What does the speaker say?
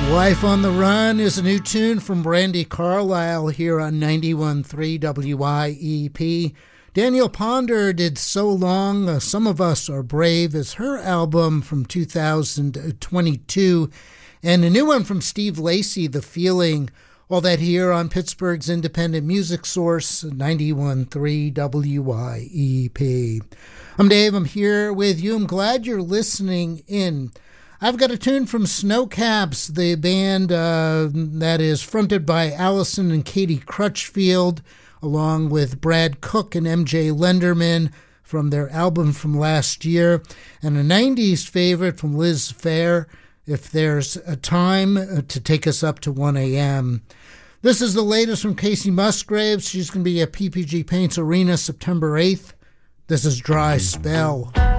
Life on the Run is a new tune from Brandi Carlile here on 91.3 WIEP. Daniel Ponder did So Long, Some of Us Are Brave is her album from 2022. And a new one from Steve Lacy, The Feeling. All that here on Pittsburgh's independent music source, 91.3 WIEP. I'm Dave. I'm here with you. I'm glad you're listening in. I've got a tune from Snowcaps, the band that is fronted by Allison and Katie Crutchfield, along with Brad Cook and MJ Lenderman from their album from last year, and a 90s favorite from Liz Phair, If There's a Time to Take Us Up to 1 a.m. This is the latest from Casey Musgraves. She's going to be at PPG Paints Arena September 8th. This is Dry Spell.